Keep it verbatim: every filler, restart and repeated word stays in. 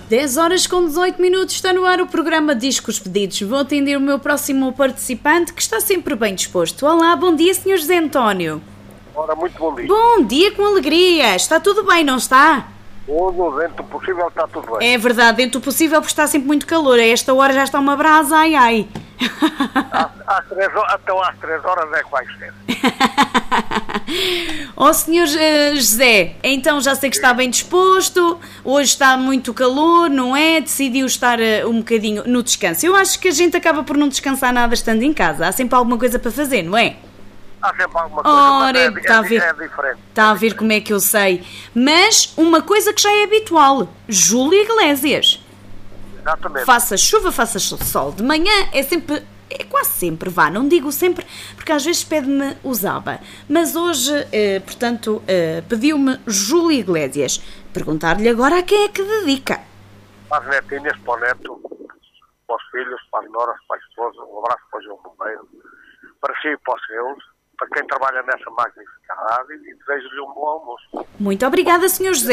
dez horas com dezoito minutos, está no ar o programa Discos Pedidos. Vou atender o meu próximo participante, que está sempre bem disposto. Olá, bom dia, senhor José António. Ora, muito bom dia. Bom dia, com alegria. Está tudo bem, não está? Tudo dentro do possível está tudo bem. É verdade, dentro do possível, porque está sempre muito calor. A esta hora já está uma brasa, ai ai. Às, às três horas, até às três horas é que vai ser. Ó senhor uh, José, então já sei que está bem disposto, hoje está muito calor, não é? Decidiu estar uh, um bocadinho no descanso. Eu acho que a gente acaba por não descansar nada estando em casa, há sempre alguma coisa para fazer, não é? Há sempre alguma coisa, Ora, mas é, está a ver, é, é diferente. Está a ver como é que eu sei. Mas uma coisa que já é habitual, Júlio Iglesias. Exatamente. Faça chuva, faça sol, de manhã é sempre... É quase sempre, vá, não digo sempre, porque às vezes pede-me o Zaba. Mas hoje, eh, portanto, eh, pediu-me Júlio Iglesias. Perguntar-lhe agora a quem é que dedica. Para as netinhas, para o neto, para os filhos, para as noras, para a esposa, um abraço para o João Bombeiro, para si e para os seus, para quem trabalha nessa magnífica rádio, e desejo-lhe um bom almoço. Muito obrigada, senhor José.